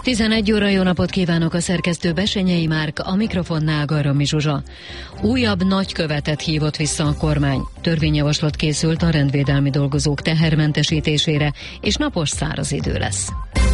11 óra, jó napot kívánok, a szerkesztő Besenyei Márk, a mikrofonnál Garami Zsuzsa. Újabb nagykövetet hívott vissza a kormány. Törvényjavaslat készült a rendvédelmi dolgozók tehermentesítésére, és napos száraz idő lesz.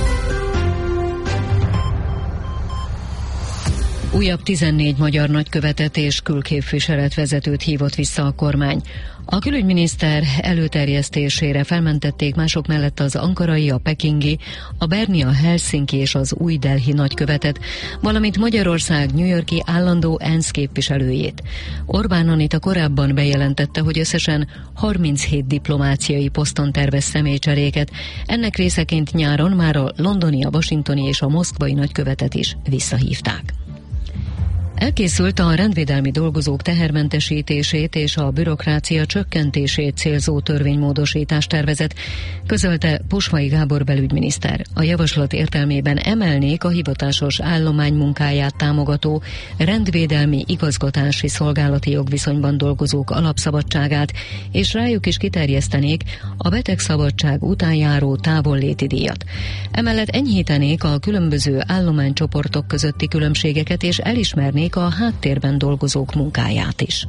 Újabb 14 magyar nagykövetet és külképviseletvezetőt hívott vissza a kormány. A külügyminiszter előterjesztésére felmentették mások mellett az ankarai, a pekingi, a berni, a helsinki és az új Delhi nagykövetet, valamint Magyarország New York-i állandó ENSZ képviselőjét. Orbán Anita korábban bejelentette, hogy összesen 37 diplomáciai poszton tervez személycseréket, ennek részeként nyáron már a londoni, a washingtoni és a moszkvai nagykövetet is visszahívták. Elkészült a rendvédelmi dolgozók tehermentesítését és a bürokrácia csökkentését célzó törvénymódosítás tervezet, közölte Posvay Gábor belügyminiszter. A javaslat értelmében emelnék a hivatásos állomány munkáját támogató rendvédelmi igazgatási szolgálati jogviszonyban dolgozók alapszabadságát, és rájuk is kiterjesztenék a betegszabadság után járó távolléti díjat. Emellett enyhítenék a különböző állománycsoportok közötti különbségeket, és elismernék a háttérben dolgozók munkáját is.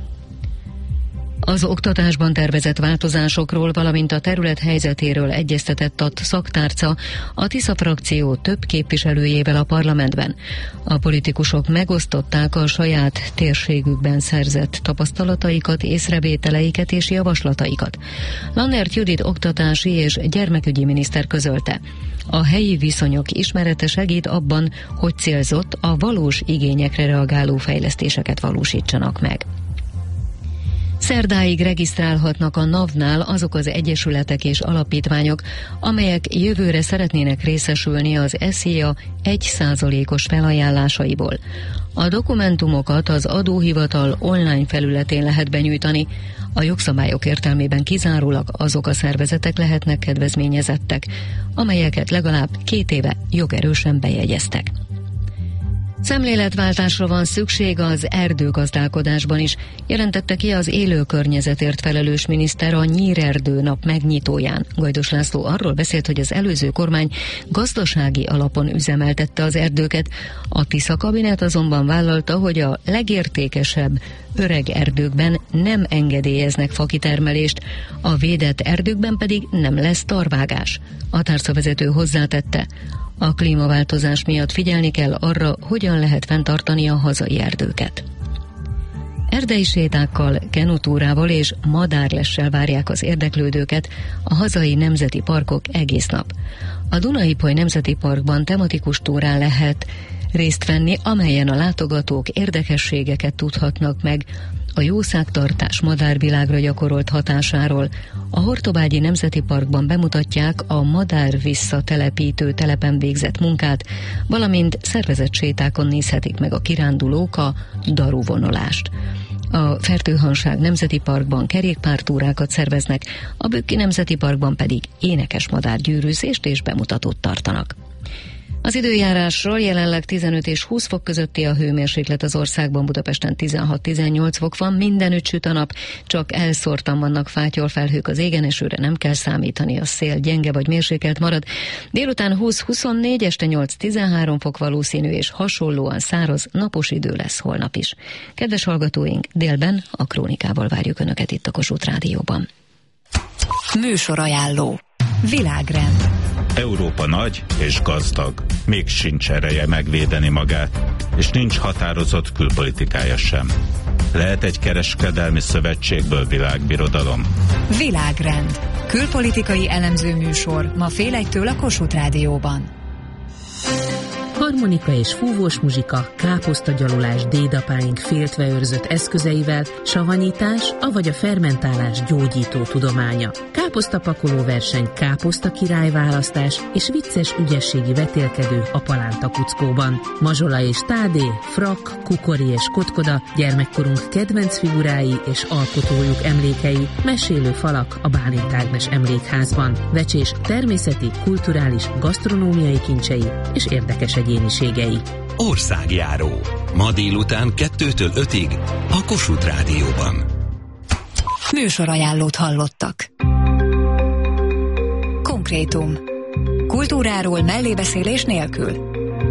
Az oktatásban tervezett változásokról, valamint a terület helyzetéről egyeztetett a szaktárca a Tisza frakció több képviselőjével a parlamentben. A politikusok megosztották a saját térségükben szerzett tapasztalataikat, észrevételeiket és javaslataikat. Lannert Judit oktatási és gyermekügyi miniszter közölte: a helyi viszonyok ismerete segít abban, hogy célzott, a valós igényekre reagáló fejlesztéseket valósítsanak meg. Szerdáig regisztrálhatnak a NAV-nál azok az egyesületek és alapítványok, amelyek jövőre szeretnének részesülni az SZIA 1%-os felajánlásaiból. A dokumentumokat az adóhivatal online felületén lehet benyújtani. A jogszabályok értelmében kizárólag azok a szervezetek lehetnek kedvezményezettek, amelyeket legalább 2 éve jogerősen bejegyeztek. Szemléletváltásra van szükség az erdőgazdálkodásban is, jelentette ki az élő környezetért felelős miniszter a Nyírerdő nap megnyitóján. Gajdos László arról beszélt, hogy az előző kormány gazdasági alapon üzemeltette az erdőket, a Tisza kabinet azonban vállalta, hogy a legértékesebb öreg erdőkben nem engedélyeznek fakitermelést, a védett erdőkben pedig nem lesz tarvágás. A tárcavezető hozzátette: a klímaváltozás miatt figyelni kell arra, hogyan lehet fenntartani a hazai erdőket. Erdei sétákkal, kenutúrával és madárlessel várják az érdeklődőket a hazai nemzeti parkok egész nap. A Duna-Ipoly Nemzeti Parkban tematikus túrán lehet részt venni, amelyen a látogatók érdekességeket tudhatnak meg a jószágtartás madárvilágra gyakorolt hatásáról. A Hortobágyi Nemzeti Parkban bemutatják a madár visszatelepítő telepen végzett munkát, valamint szervezett sétákon nézhetik meg a kirándulók a daruvonolást. A Fertőhanság Nemzeti Parkban kerékpártúrákat szerveznek, a Bükki Nemzeti Parkban pedig énekes madárgyűrűzést és bemutatót tartanak. Az időjárásról: jelenleg 15 és 20 fok közötti a hőmérséklet az országban, Budapesten 16-18 fok van, mindenütt süt a nap, csak elszórtan vannak fátyolfelhők az égen, esőre nem kell számítani, a szél gyenge vagy mérsékelt marad. Délután 20-24, este 8-13 fok valószínű, és hasonlóan száraz, napos idő lesz holnap is. Kedves hallgatóink, délben a Krónikával várjuk Önöket itt a Kossuth Rádióban. Műsorajánló. Világrend. Európa nagy és gazdag, még sincs ereje megvédeni magát, és nincs határozott külpolitikája sem. Lehet egy kereskedelmi szövetségből világbirodalom? Világrend. Külpolitikai elemző műsor ma fél 1-től a Kossuth Rádióban. Harmonika és fúvós muzsika, káposztagyalulás dédapáink féltve őrzött eszközeivel, savanyítás, avagy a fermentálás gyógyító tudománya. Káposztapakoló verseny, káposzta királyválasztás és vicces ügyességi vetélkedő a Palánta Kuckóban. Mazsola és Tádé, Frak, Kukori és Kotkoda, gyermekkorunk kedvenc figurái és alkotójuk emlékei, mesélő falak a Bálint Ágnes Emlékházban, vecsés természeti, kulturális, gasztronómiai kincsei és érdekes egyéniségei. Országjáró. Ma délután 2-től 5-ig a Kossuth Rádióban. Műsorajánlót hallottak. Konkrétum. Kultúráról mellébeszélés nélkül.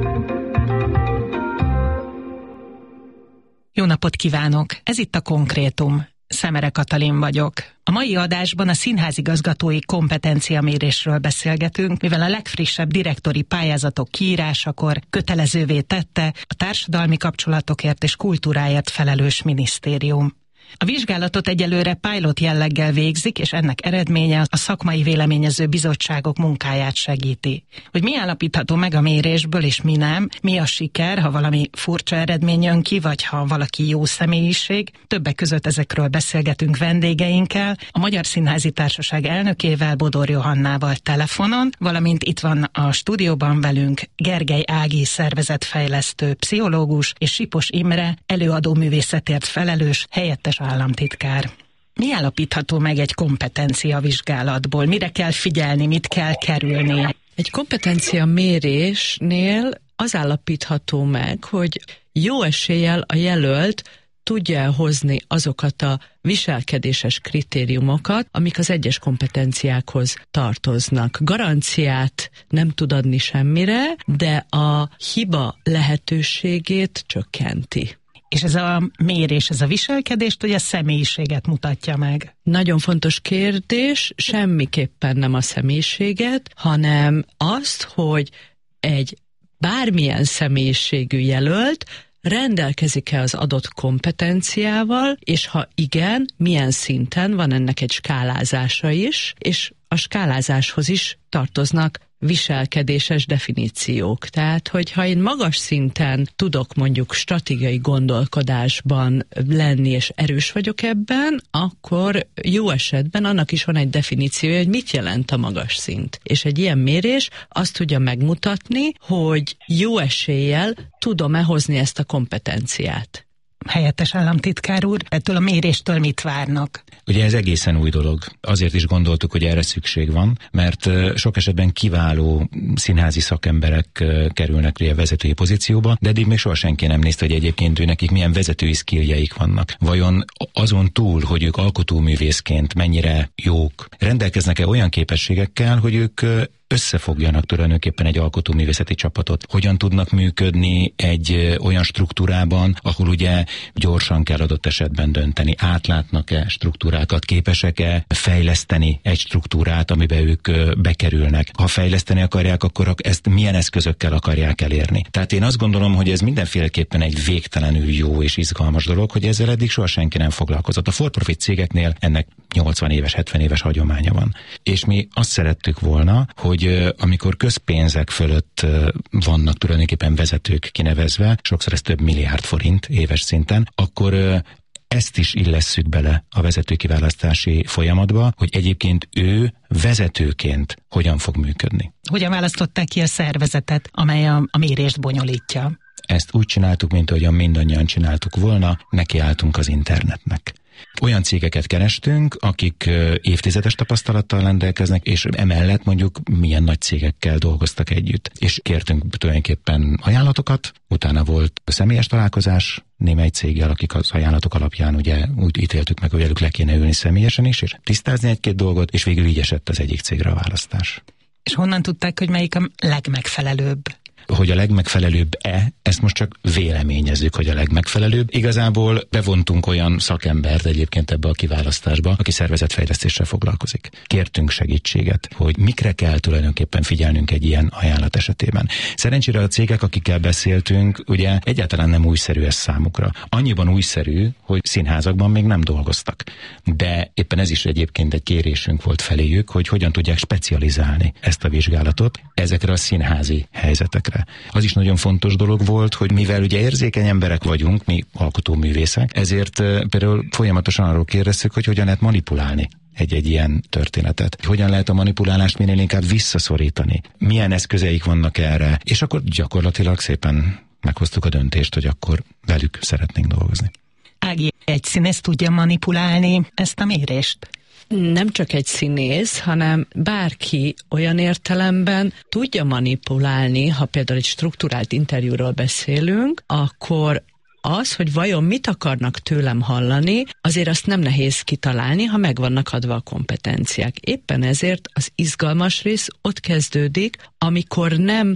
Jó napot kívánok! Ez itt a Konkrétum. Szemere Katalin vagyok. A mai adásban a színházigazgatói kompetenciamérésről beszélgetünk, mivel a legfrissebb direktori pályázatok kiírásakor kötelezővé tette a társadalmi kapcsolatokért és kultúráért felelős minisztérium. A vizsgálatot egyelőre pilot jelleggel végzik, és ennek eredménye a szakmai véleményező bizottságok munkáját segíti. Hogy mi állapítható meg a mérésből, és mi nem, mi a siker, ha valami furcsa eredmény jön ki, vagy ha valaki jó személyiség, többek között ezekről beszélgetünk vendégeinkkel, a Magyar Színházi Társaság elnökével, Bodor Johannával telefonon, valamint itt van a stúdióban velünk Gergely Ági szervezetfejlesztő pszichológus, és Sipos Imre előadó művészetért felelős helyettes államtitkár. Mi állapítható meg egy kompetencia vizsgálatból? Mire kell figyelni, mit kell kerülni? Egy kompetencia mérésnél az állapítható meg, hogy jó eséllyel a jelölt tudja hozni azokat a viselkedéses kritériumokat, amik az egyes kompetenciákhoz tartoznak. Garanciát nem tud adni semmire, de a hiba lehetőségét csökkenti. És ez a mérés, ez a viselkedést, vagy a személyiséget mutatja meg? Nagyon fontos kérdés, semmiképpen nem a személyiséget, hanem azt, hogy egy bármilyen személyiségű jelölt rendelkezik-e az adott kompetenciával, és ha igen, milyen szinten, van ennek egy skálázása is, és a skálázáshoz is tartoznak viselkedéses definíciók. Tehát, hogyha én magas szinten tudok mondjuk stratégiai gondolkodásban lenni, és erős vagyok ebben, akkor jó esetben annak is van egy definíciója, hogy mit jelent a magas szint. És egy ilyen mérés azt tudja megmutatni, hogy jó eséllyel tudom-e hozni ezt a kompetenciát. Helyettes államtitkár úr, ettől a méréstől mit várnak? Ugye ez egészen új dolog. Azért is gondoltuk, hogy erre szükség van, mert sok esetben kiváló színházi szakemberek kerülnek a vezetői pozícióba, de eddig még soha senki nem nézte, hogy egyébként ő nekik milyen vezetői skilljeik vannak. Vajon azon túl, hogy ők alkotóművészként mennyire jók, rendelkeznek-e olyan képességekkel, hogy ők összefogjanak tulajdonképpen egy alkotóművészeti csapatot. Hogyan tudnak működni egy olyan struktúrában, ahol ugye gyorsan kell adott esetben dönteni. Átlátnak-e struktúrákat, képesek-e fejleszteni egy struktúrát, amiben ők bekerülnek. Ha fejleszteni akarják, akkor ezt milyen eszközökkel akarják elérni. Tehát én azt gondolom, hogy ez mindenféleképpen egy végtelenül jó és izgalmas dolog, hogy ezzel eddig soha senki nem foglalkozott. A for-profit cégeknél ennek 80 éves, 70 éves hagyománya van. És mi azt szerettük volna, hogy amikor közpénzek fölött vannak tulajdonképpen vezetők kinevezve, sokszor ez több milliárd forint éves szinten, akkor ezt is illesszük bele a vezetőkiválasztási folyamatba, hogy egyébként ő vezetőként hogyan fog működni. Hogyan választották ki a szervezetet, amely a mérést bonyolítja? Ezt úgy csináltuk, mint ahogyan mindannyian csináltuk volna, nekiálltunk az internetnek. Olyan cégeket kerestünk, akik évtizedes tapasztalattal rendelkeznek, és emellett mondjuk milyen nagy cégekkel dolgoztak együtt. És kértünk tulajdonképpen ajánlatokat, utána volt személyes találkozás némely céggel, akik az ajánlatok alapján ugye úgy ítéltük meg, hogy velük le kéne ülni személyesen is, és tisztázni egy-két dolgot, és végül így esett az egyik cégre a választás. És honnan tudták, hogy melyik a legmegfelelőbb? Hogy a legmegfelelőbb-e, ezt most csak véleményezzük, hogy a legmegfelelőbb. Igazából bevontunk olyan szakembert egyébként ebbe a kiválasztásba, aki szervezetfejlesztéssel foglalkozik. Kértünk segítséget, hogy mikre kell tulajdonképpen figyelnünk egy ilyen ajánlat esetében. Szerencsére a cégek, akikkel beszéltünk, ugye egyáltalán nem újszerű ez számukra. Annyiban újszerű, hogy színházakban még nem dolgoztak. De éppen ez is egyébként egy kérésünk volt feléjük, hogy hogyan tudják specializálni ezt a vizsgálatot ezekre a színházi helyzetekre. Az is nagyon fontos dolog volt, hogy mivel ugye érzékeny emberek vagyunk, mi alkotóművészek, ezért például folyamatosan arról kérdeztük, hogy hogyan lehet manipulálni egy ilyen történetet. Hogyan lehet a manipulálást minél inkább visszaszorítani? Milyen eszközeik vannak erre? És akkor gyakorlatilag szépen meghoztuk a döntést, hogy akkor velük szeretnénk dolgozni. Ági, egy színész tudja manipulálni ezt a mérést? Nem csak egy színész, hanem bárki olyan értelemben tudja manipulálni, ha például egy strukturált interjúról beszélünk, akkor az, hogy vajon mit akarnak tőlem hallani, azért azt nem nehéz kitalálni, ha meg vannak adva a kompetenciák. Éppen ezért az izgalmas rész ott kezdődik, amikor nem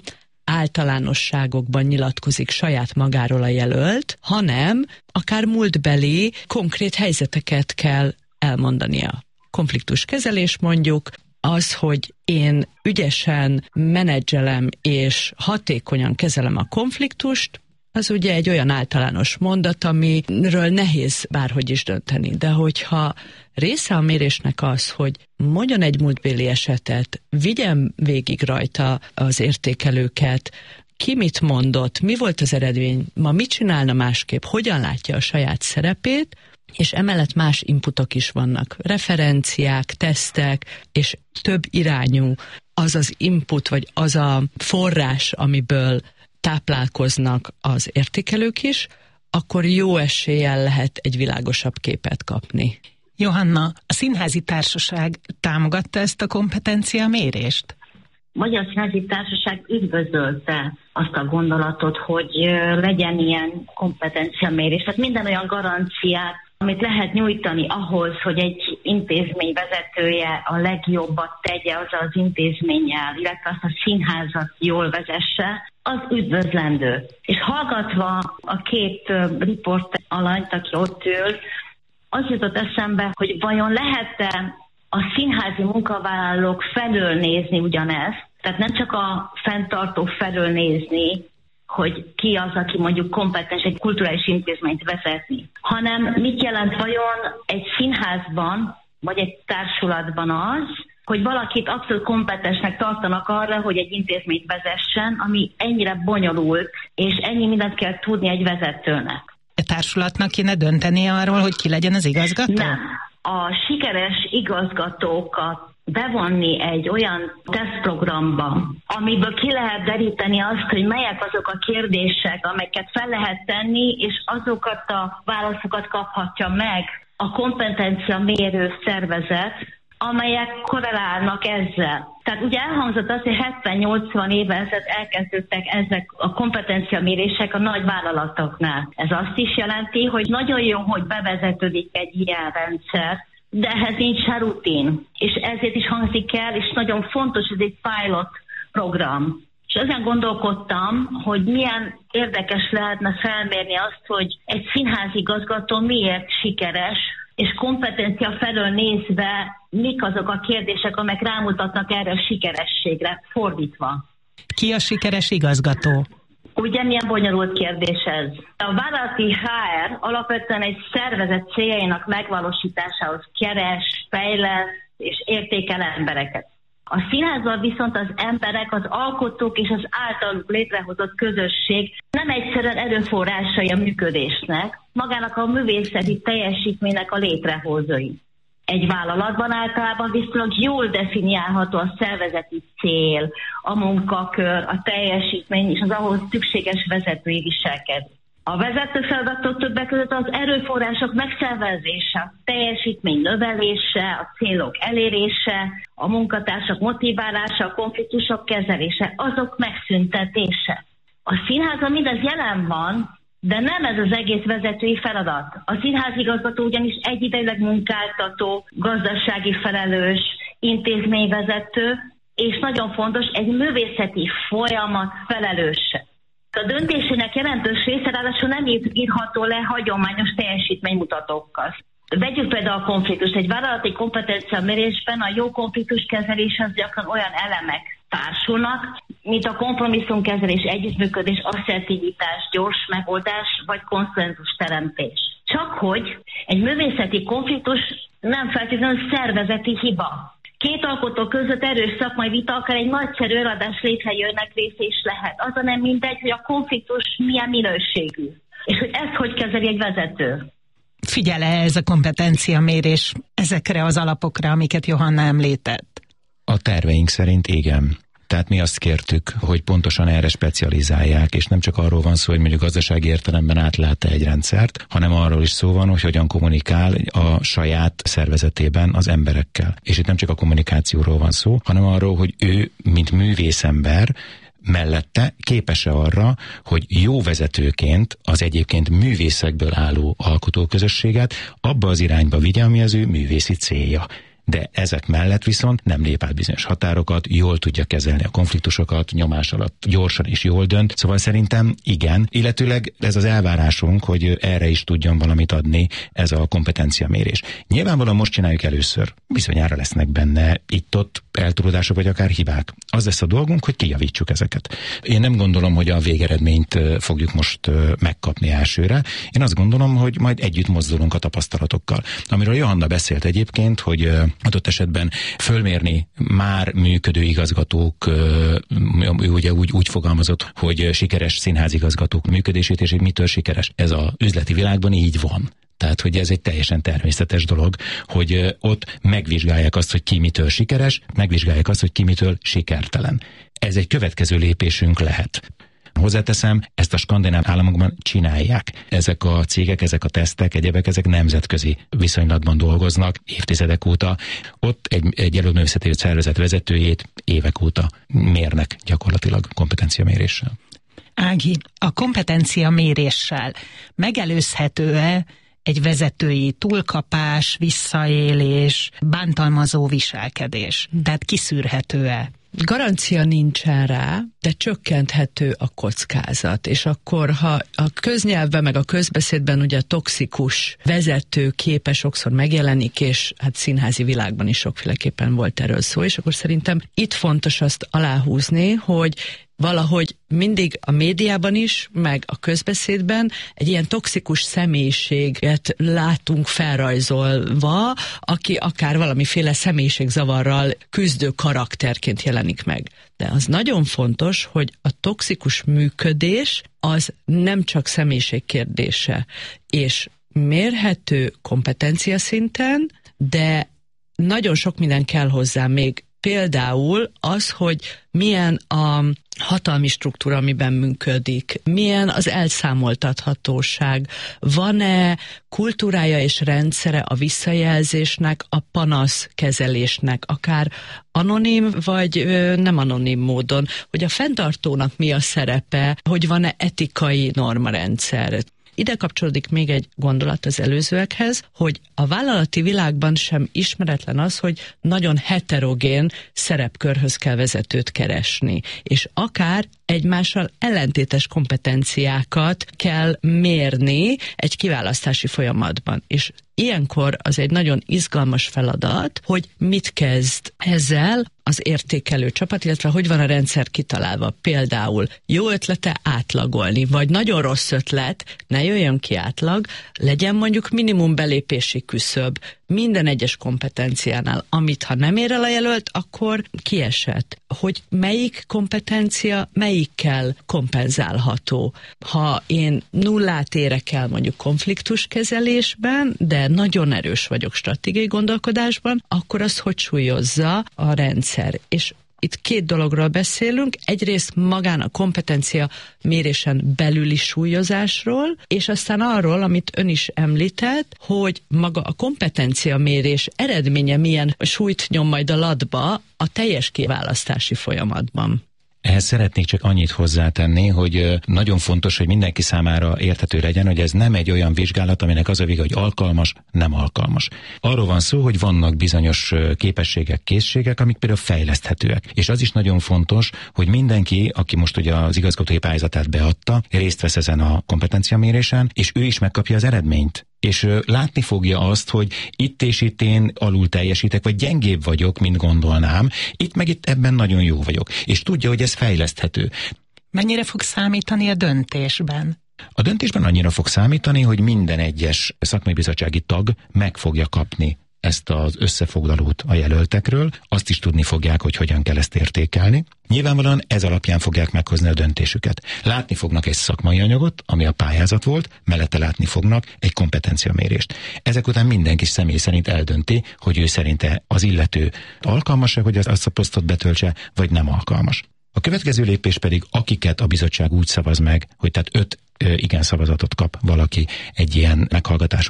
általánosságokban nyilatkozik saját magáról a jelölt, hanem akár múltbeli konkrét helyzeteket kell elmondania. Konfliktuskezelés mondjuk, az, hogy én ügyesen menedzselem és hatékonyan kezelem a konfliktust, az ugye egy olyan általános mondat, amiről nehéz bárhogy is dönteni. De hogyha része a mérésnek az, hogy mondjon egy múltbéli esetet, vigyen végig rajta az értékelőket, ki mit mondott, mi volt az eredmény, ma mit csinálna másképp, hogyan látja a saját szerepét, és emellett más inputok is vannak, referenciák, tesztek, és több irányú az input, vagy az a forrás, amiből táplálkoznak az értékelők is, akkor jó eséllyel lehet egy világosabb képet kapni. Johanna, a Színházi Társaság támogatta ezt a kompetenciamérést? Magyar Színházi Társaság üdvözölte azt a gondolatot, hogy legyen ilyen kompetenciamérés. Tehát minden olyan garanciát, amit lehet nyújtani ahhoz, hogy egy intézmény vezetője a legjobbat tegye azzal az intézménnyel, illetve azt a színházat jól vezesse, az üdvözlendő. És hallgatva a két riporter alanyt, aki ott ül, az jutott eszembe, hogy vajon lehet-e a színházi munkavállalók felől nézni ugyanezt, tehát nem csak a fenntartó felől nézni, hogy ki az, aki mondjuk kompetens egy kulturális intézményt vezetni, hanem mit jelent vajon egy színházban, vagy egy társulatban az, hogy valakit abszolút kompetensnek tartanak arra, hogy egy intézményt vezessen, ami ennyire bonyolult, és ennyi mindent kell tudni egy vezetőnek. A társulatnak kéne dönteni arról, hogy ki legyen az igazgató? Nem. A sikeres igazgatókat bevonni egy olyan tesztprogramba, amiből ki lehet deríteni azt, hogy melyek azok a kérdések, amelyeket fel lehet tenni, és azokat a válaszokat kaphatja meg a kompetencia mérő szervezet, amelyek korrelálnak ezzel. Tehát ugye elhangzott az, hogy 70-80 évvel ezelőtt elkezdődtek ezek a kompetenciamérések a nagy vállalatoknál. Ez azt is jelenti, hogy nagyon jó, hogy bevezetődik egy ilyen rendszer, de ehhez nincs rutin. És ezért is hangzik el, és nagyon fontos, ez egy pilot program. És ezen gondolkodtam, hogy milyen érdekes lehetne felmérni azt, hogy egy színházigazgató miért sikeres, és kompetencia felől nézve mik azok a kérdések, amelyek rámutatnak erre a sikerességre, fordítva. Ki a sikeres igazgató? Ugye milyen bonyolult kérdés ez? A vállalati HR alapvetően egy szervezet céljainak megvalósításához keres, fejleszt és értékel embereket. A színházban viszont az emberek, az alkotók és az általuk létrehozott közösség nem egyszerűen erőforrásai a működésnek, magának a művészeti teljesítménynek a létrehozói. Egy vállalatban általában viszonylag jól definiálható a szervezeti cél, a munkakör, a teljesítmény és az ahhoz szükséges vezetői viselkedés. A vezető feladatok többek között az erőforrások megszervezése, a teljesítmény növelése, a célok elérése, a munkatársak motiválása, a konfliktusok kezelése, azok megszüntetése. A színházban mindez jelen van, de nem ez az egész vezetői feladat. A színházigazgató ugyanis egyidejűleg munkáltató, gazdasági felelős, intézményvezető, és nagyon fontos, egy művészeti folyamat felelőse. A döntésének jelentős része ráadásul nem írható le hagyományos teljesítménymutatókkal. Vegyük például a konfliktust. Egy vállalati kompetenciamérésben a jó konfliktuskezeléshez gyakran olyan elemek társulnak, mint a kompromisszumkezelés, együttműködés, asszertivitás, gyors megoldás vagy konszenzus teremtés. Csak hogy egy művészeti konfliktus nem feltétlenül szervezeti hiba. Két alkotó között erős szakmai vita, akár egy nagyszerű előadás létrejönnek része is lehet. Az nem mindegy, hogy a konfliktus milyen minőségű, és hogy ezt hogy kezeli egy vezető. Figyel-e ez a kompetenciamérés ezekre az alapokra, amiket Johanna említett? A terveink szerint igen. Tehát mi azt kértük, hogy pontosan erre specializálják, és nem csak arról van szó, hogy mondjuk gazdasági értelemben átlát egy rendszert, hanem arról is szó van, hogy hogyan kommunikál a saját szervezetében az emberekkel. És itt nem csak a kommunikációról van szó, hanem arról, hogy ő, mint művészember, mellette képes-e arra, hogy jó vezetőként az egyébként művészekből álló alkotóközösséget abba az irányba vigye, ami az ő művészi célja. de ezek mellett viszont nem lép át bizonyos határokat, jól tudja kezelni a konfliktusokat, nyomás alatt gyorsan és jól dönt. Szóval szerintem igen, illetőleg ez az elvárásunk, hogy erre is tudjon valamit adni ez a kompetenciamérés. Nyilvánvalóan most csináljuk először. Bizonyára lesznek benne itt-ott eltúlódások vagy akár hibák. Az lesz a dolgunk, hogy kijavítsuk ezeket. Én nem gondolom, hogy a végeredményt fogjuk most megkapni elsőre. Én azt gondolom, hogy majd együtt mozdulunk a tapasztalatokkal. Amiről Johanna beszélt egyébként, hogy adott esetben fölmérni már működő igazgatók, ugye úgy fogalmazott, hogy sikeres színházigazgatók működését, és hogy mitől sikeres. Ez az üzleti világban így van. Tehát, hogy ez egy teljesen természetes dolog, hogy ott megvizsgálják azt, hogy ki mitől sikeres, megvizsgálják azt, hogy ki mitől sikertelen. Ez egy következő lépésünk lehet. Hozzáteszem, ezt a skandináv államokban csinálják. Ezek a cégek, ezek a tesztek, egyebek, ezek nemzetközi viszonylatban dolgoznak évtizedek óta. Ott egy előművészeti szervezet vezetőjét évek óta mérnek gyakorlatilag kompetenciaméréssel. Ági, a kompetenciaméréssel megelőzhető-e egy vezetői túlkapás, visszaélés, bántalmazó viselkedés? Tehát kiszűrhető-e? Garancia nincsen rá, de csökkenthető a kockázat. És akkor, ha a köznyelvben meg a közbeszédben ugye a toxikus vezető képe sokszor megjelenik, és hát színházi világban is sokféleképpen volt erről szó, és akkor szerintem itt fontos azt aláhúzni, hogy valahogy mindig a médiában is, meg a közbeszédben egy ilyen toxikus személyiséget látunk felrajzolva, aki akár valamiféle személyiségzavarral küzdő karakterként jelenik meg. De az nagyon fontos, hogy a toxikus működés az nem csak személyiség kérdése, és mérhető kompetencia szinten, de nagyon sok minden kell hozzá még. Például az, hogy milyen a hatalmi struktúra, amiben működik, milyen az elszámoltathatóság, van-e kultúrája és rendszere a visszajelzésnek, a panaszkezelésnek, akár anonim vagy nem anonim módon, hogy a fenntartónak mi a szerepe, hogy van-e etikai normarendszer. Ide kapcsolódik még egy gondolat az előzőekhez, hogy a vállalati világban sem ismeretlen az, hogy nagyon heterogén szerepkörhöz kell vezetőt keresni, és akár egymással ellentétes kompetenciákat kell mérni egy kiválasztási folyamatban. És ilyenkor az egy nagyon izgalmas feladat, hogy mit kezd ezzel az értékelő csapat, illetve hogy van a rendszer kitalálva. Például jó ötlete átlagolni, vagy nagyon rossz ötlet, ne jöjjön ki átlag, legyen mondjuk minimum belépési küszöb minden egyes kompetenciánál, amit ha nem ér el a jelölt, akkor kiesett. Hogy melyik kompetencia melyikkel kompenzálható. Ha én nullát érek el mondjuk konfliktuskezelésben, de nagyon erős vagyok stratégiai gondolkodásban, akkor az hogy súlyozza a rendszer. És itt két dologról beszélünk, egyrészt magán a kompetencia mérésen belüli súlyozásról, és aztán arról, amit ön is említett, hogy maga a kompetencia mérés eredménye milyen súlyt nyom majd a latba a teljes kiválasztási folyamatban. Ehhez szeretnék csak annyit hozzátenni, hogy nagyon fontos, hogy mindenki számára érthető legyen, hogy ez nem egy olyan vizsgálat, aminek az a vége, hogy alkalmas, nem alkalmas. Arról van szó, hogy vannak bizonyos képességek, készségek, amik például fejleszthetőek. És az is nagyon fontos, hogy mindenki, aki most ugye az igazgatói pályázatát beadta, részt vesz ezen a kompetenciamérésen, és ő is megkapja az eredményt. És látni fogja azt, hogy itt és itt én alul teljesítek, vagy gyengébb vagyok, mint gondolnám, itt ebben nagyon jó vagyok. És tudja, hogy ez fejleszthető. Mennyire fog számítani a döntésben? A döntésben annyira fog számítani, hogy minden egyes szakmai bizottsági tag meg fogja kapni ezt az összefoglalót a jelöltekről, azt is tudni fogják, hogy hogyan kell ezt értékelni. Nyilvánvalóan ez alapján fogják meghozni a döntésüket. Látni fognak egy szakmai anyagot, ami a pályázat volt, mellette látni fognak egy kompetenciamérést. Ezek után mindenki személy szerint eldönti, hogy ő szerinte az illető alkalmas-e, hogy azt a posztot betöltse, vagy nem alkalmas. A következő lépés pedig, akiket a bizottság úgy szavaz meg, hogy tehát 5 igen szavazatot kap valaki egy ilyen meghallgatás után,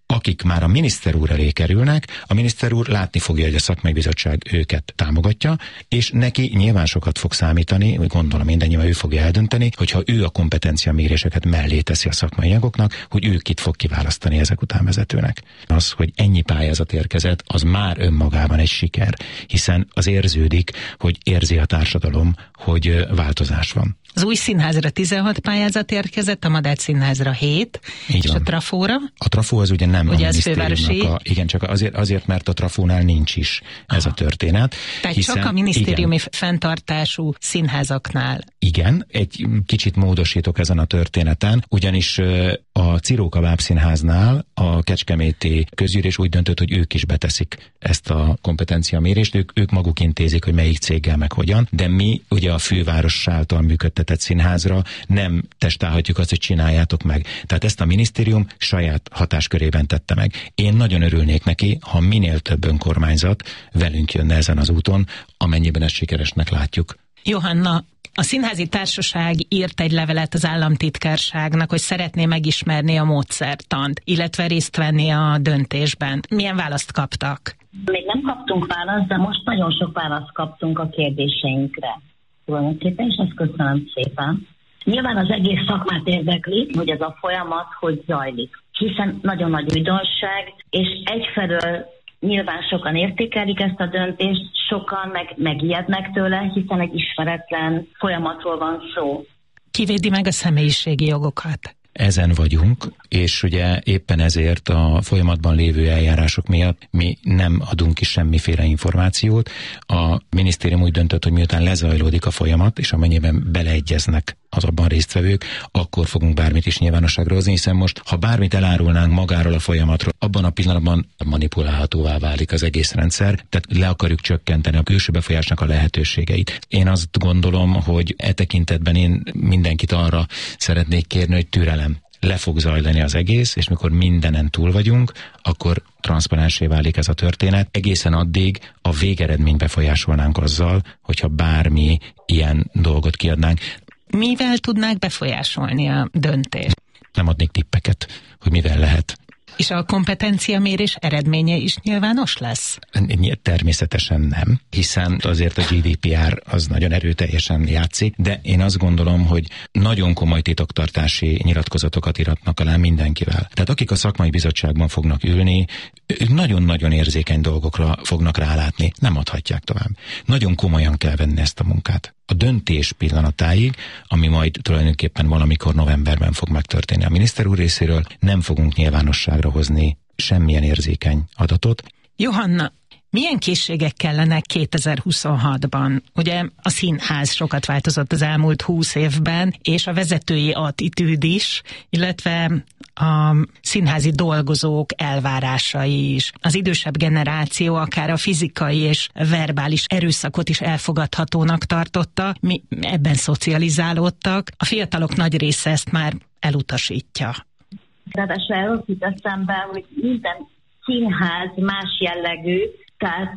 akik már a miniszter úr elé kerülnek, a miniszter úr látni fogja, hogy a szakmai bizottság őket támogatja, és neki nyilván sokat fog számítani, gondolom én, de nyilván ő fogja eldönteni, hogyha ő a kompetenciaméréseket mellé teszi a szakmai anyagoknak, hogy ő kit fog kiválasztani ezek után vezetőnek. Az, hogy ennyi pályázat érkezett, az már önmagában egy siker, hiszen az érződik, hogy érzi a társadalom, hogy változás van. Az új színházra 16 pályázat érkezett, a Madách Színházra 7, és a Trafóra? A Trafó az ugye nem ugye a minisztériumnak igen, csak azért, mert a Trafónál nincs is ez a történet. Tehát csak a minisztériumi fenntartású színházaknál. Igen, egy kicsit módosítok ezen a történeten, ugyanis a Ciróka Bábszínháznál a kecskeméti közgyűlés úgy döntött, hogy ők is beteszik ezt a kompetenciamérést, ők maguk intézik, hogy melyik céggel meg hogyan, de mi ugye a főváros által működtetett színházra nem testálhatjuk azt, hogy csináljátok meg. Tehát ezt a minisztérium saját hatáskörében tette meg. Én nagyon örülnék neki, ha minél több önkormányzat velünk jönne ezen az úton, amennyiben ezt sikeresnek látjuk. Johanna, a Színházi Társaság írt egy levelet az államtitkárságnak, hogy szeretné megismerni a módszertant, illetve részt venni a döntésben. Milyen választ kaptak? Még nem kaptunk választ, de most nagyon sok választ kaptunk a kérdéseinkre. Tulajdonképpen, és ezt köszönöm szépen. Nyilván az egész szakmát érdekli, hogy ez a folyamat hogy zajlik. Hiszen nagyon nagy újdonság, és egyfelől nyilván sokan értékelik ezt a döntést, sokan megijednek tőle, hiszen egy ismeretlen folyamatról van szó. Kivédi meg a személyiségi jogokat? Ezen vagyunk, és ugye éppen ezért a folyamatban lévő eljárások miatt mi nem adunk ki semmiféle információt. A minisztérium úgy döntött, hogy miután lezajlódik a folyamat, és amennyiben beleegyeznek az abban résztvevők, akkor fogunk bármit is nyilvánosságra hozni, hiszen most, ha bármit elárulnánk magáról a folyamatról, abban a pillanatban manipulálhatóvá válik az egész rendszer, tehát le akarjuk csökkenteni a külső befolyásnak a lehetőségeit. Én azt gondolom, hogy e tekintetben én mindenkit arra szeretnék kérni, hogy türelem. Le fog zajlani az egész, és mikor mindenen túl vagyunk, akkor transzparensé válik ez a történet. Egészen addig a végeredményt befolyásolnánk azzal, hogyha bármi ilyen dolgot kiadnánk. Mivel tudnák befolyásolni a döntést? Nem adnék tippeket, hogy mivel lehet. És a kompetenciamérés eredménye is nyilvános lesz? Természetesen nem, hiszen azért a GDPR az nagyon erőteljesen játszik, de én azt gondolom, hogy nagyon komoly titoktartási nyilatkozatokat iratnak alá mindenkivel. Tehát akik a szakmai bizottságban fognak ülni, ők nagyon-nagyon érzékeny dolgokra fognak rálátni, nem adhatják tovább. Nagyon komolyan kell venni ezt a munkát. A döntés pillanatáig, ami majd tulajdonképpen valamikor novemberben fog megtörténni a miniszter úr részéről, nem fogunk nyilvánosságra hozni semmilyen érzékeny adatot. Johanna, milyen készségek kellenek 2026-ban? Ugye a színház sokat változott az elmúlt 20 évben, és a vezetői attitűd is, illetve a színházi dolgozók elvárásai is. Az idősebb generáció akár a fizikai és verbális erőszakot is elfogadhatónak tartotta, mi ebben szocializálódtak, a fiatalok nagy része ezt már elutasítja. Ráadásul el jut eszembe, hogy minden színház más jellegű, tehát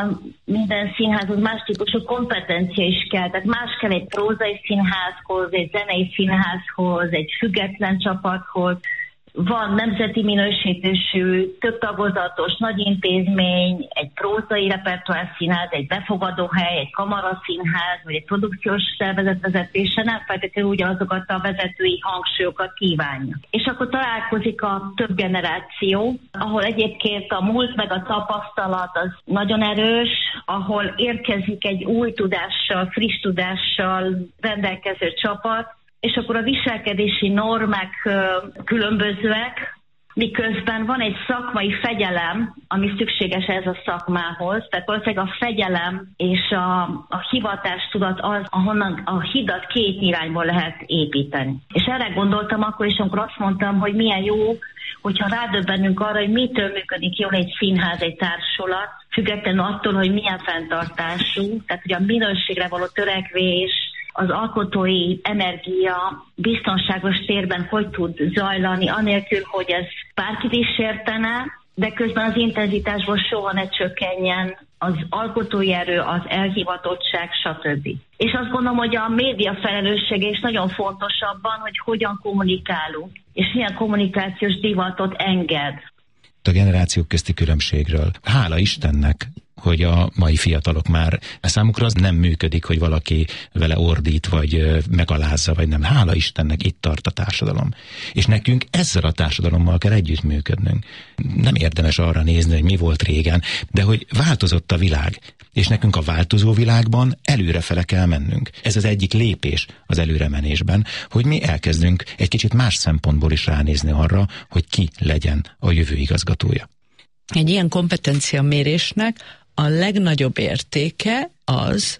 minden színházhoz más típusú kompetencia is kell. Tehát más kell egy prózai színházhoz, egy zenei színházhoz, egy független csapathoz. Van nemzeti minősítésű, több tagozatos nagy intézmény, egy prózai repertoár színház, egy befogadóhely, egy kamaraszínház, vagy egy produkciós szervezet vezetése nem feltétlenül ugyanazokat a vezetői hangsúlyokat kívánja. És akkor találkozik a több generáció, ahol egyébként a múlt meg a tapasztalat az nagyon erős, ahol érkezik egy új tudással, friss tudással rendelkező csapat, és akkor a viselkedési normák különbözőek, miközben van egy szakmai fegyelem, ami szükséges ez a szakmához. Tehát valószínűleg a fegyelem és a hivatástudat az, ahonnan a hidat két irányból lehet építeni. És erre gondoltam akkor is, amikor azt mondtam, hogy milyen jó, hogyha rádöbbenünk arra, hogy mitől működik jól egy színház, egy társulat, függetlenül attól, hogy milyen fenntartású, tehát hogy a minőségre való törekvés, az alkotói energia biztonságos térben hogy tud zajlani, anélkül, hogy ez bárkit is értene, de közben az intenzitásból soha ne csökkenjen az alkotói erő, az elhivatottság, stb. És azt gondolom, hogy a média felelőssége is nagyon fontos abban, hogy hogyan kommunikálunk, és milyen kommunikációs divatot enged. a generációk közti különbségről. Hála Istennek, hogy a mai fiatalok már számukra az nem működik, hogy valaki vele ordít, vagy megalázza, vagy nem. Hála Istennek, itt tart a társadalom. És nekünk ezzel a társadalommal kell együttműködnünk. Nem érdemes arra nézni, hogy mi volt régen, de hogy változott a világ. És nekünk a változó világban előrefele kell mennünk. Ez az egyik lépés az előremenésben, hogy mi elkezdünk egy kicsit más szempontból is ránézni arra, hogy ki legyen a jövő igazgatója. Egy ilyen kompetenciamérésnek a legnagyobb értéke az,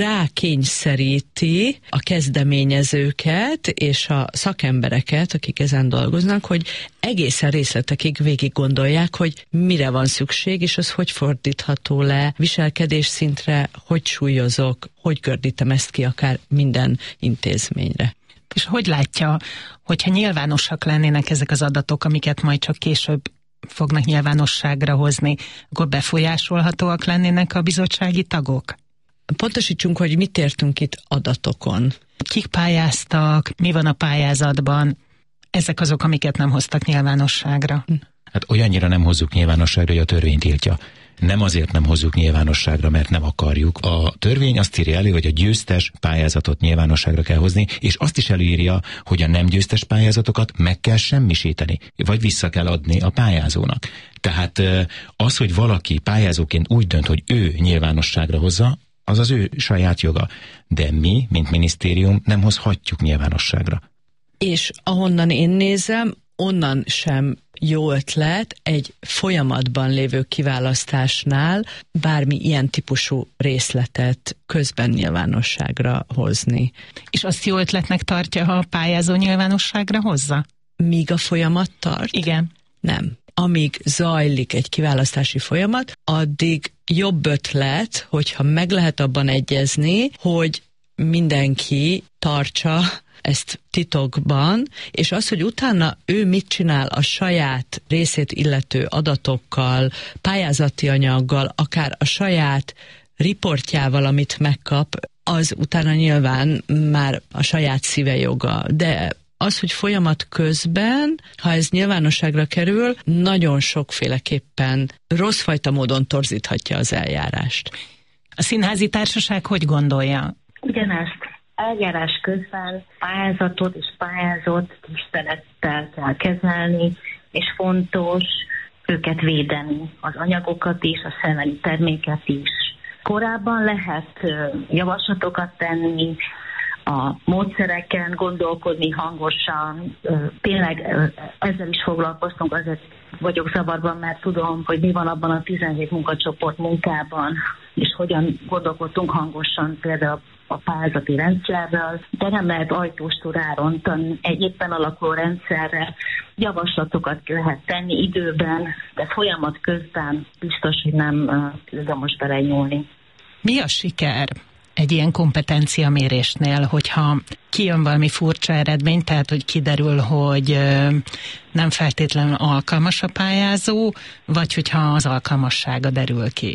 rákényszeríti a kezdeményezőket és a szakembereket, akik ezen dolgoznak, hogy egészen részletekig végig gondolják, hogy mire van szükség, és az hogy fordítható le viselkedés szintre, hogy súlyozok, hogy gördítem ezt ki akár minden intézményre. És hogy látja, hogyha nyilvánosak lennének ezek az adatok, amiket majd csak később fognak nyilvánosságra hozni, akkor befolyásolhatóak lennének a bizottsági tagok? Pontosítsunk, hogy mit értünk itt adatokon. Kik pályáztak, mi van a pályázatban, ezek azok, amiket nem hoztak nyilvánosságra. Hát olyannyira nem hozzuk nyilvánosságra, hogy a törvény tiltja. Nem azért nem hozzuk nyilvánosságra, mert nem akarjuk. A törvény azt írja elő, hogy a győztes pályázatot nyilvánosságra kell hozni, és azt is előírja, hogy a nem győztes pályázatokat meg kell semmisíteni, vagy vissza kell adni a pályázónak. Tehát az, hogy valaki pályázóként úgy dönt, hogy ő nyilvánosságra hozza, az az ő saját joga. De mi, mint minisztérium, nem hozhatjuk nyilvánosságra. És ahonnan én nézem, onnan sem jó ötlet egy folyamatban lévő kiválasztásnál bármi ilyen típusú részletet közben nyilvánosságra hozni. És azt jó ötletnek tartja, ha a pályázó nyilvánosságra hozza? Míg a folyamat tart? Igen. Nem. Amíg zajlik egy kiválasztási folyamat, addig jobb ötlet, hogyha meg lehet abban egyezni, hogy mindenki tartsa ezt titokban, és az, hogy utána ő mit csinál a saját részét illető adatokkal, pályázati anyaggal, akár a saját riportjával, amit megkap, az utána nyilván már a saját szíve joga. De az, hogy folyamat közben, ha ez nyilvánosságra kerül, nagyon sokféleképpen rosszfajta módon torzíthatja az eljárást. A színházi társaság hogy gondolja? Ugyanezt. Eljárás közben pályázatot és pályázót tisztelettel kell kezelni, és fontos őket védeni, az anyagokat is, a szellemi terméket is. Korábban lehet javaslatokat tenni, a módszereken gondolkodni hangosan. Tényleg ezzel is foglalkoztunk, azért vagyok zavarban, mert tudom, hogy mi van abban a 17 munkacsoport munkában, és hogyan gondolkodtunk hangosan például a pályázati rendszerrel, de nem lehet ajtóstól rárontani egy éppen alakuló rendszerre. Javaslatokat lehet tenni időben, de folyamat közben biztos, hogy nem tudom most belenyúlni. Mi a siker egy ilyen kompetenciamérésnél, hogyha kijön valami furcsa eredmény, tehát hogy kiderül, hogy nem feltétlenül alkalmas a pályázó, vagy hogyha az alkalmassága derül ki?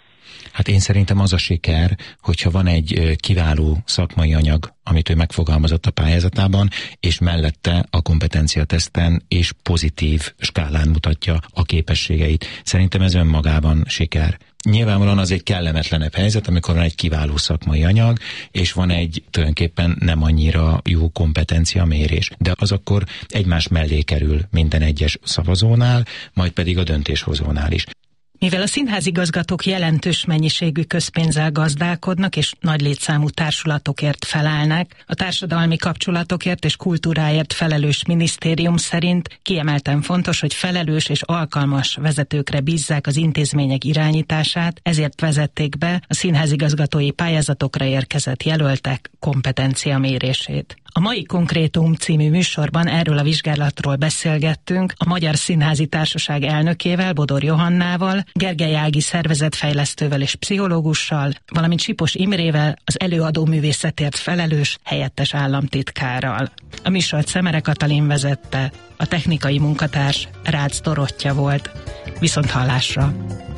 Hát én szerintem az a siker, hogyha van egy kiváló szakmai anyag, amit ő megfogalmazott a pályázatában, és mellette a kompetenciateszten és pozitív skálán mutatja a képességeit. Szerintem ez önmagában siker. Nyilvánvalóan az egy kellemetlenebb helyzet, amikor van egy kiváló szakmai anyag, és van egy tulajdonképpen nem annyira jó kompetenciamérés. De az akkor egymás mellé kerül minden egyes szavazónál, majd pedig a döntéshozónál is. Mivel a színházigazgatók jelentős mennyiségű közpénzzel gazdálkodnak és nagy létszámú társulatokért felelnek, a társadalmi kapcsolatokért és kultúráért felelős minisztérium szerint kiemelten fontos, hogy felelős és alkalmas vezetőkre bízzák az intézmények irányítását, ezért vezették be a színházigazgatói pályázatokra érkezett jelöltek kompetenciamérését. A mai Konkrétum című műsorban erről a vizsgálatról beszélgettünk a Magyar Színházi Társaság elnökével, Bodor Johannával, Gergely Ági szervezetfejlesztővel és pszichológussal, valamint Sipos Imrével, az előadó művészetért felelős helyettes államtitkárral. A műsort Szemere Katalin vezette, a technikai munkatárs Rácz Dorottya volt. Viszonthallásra!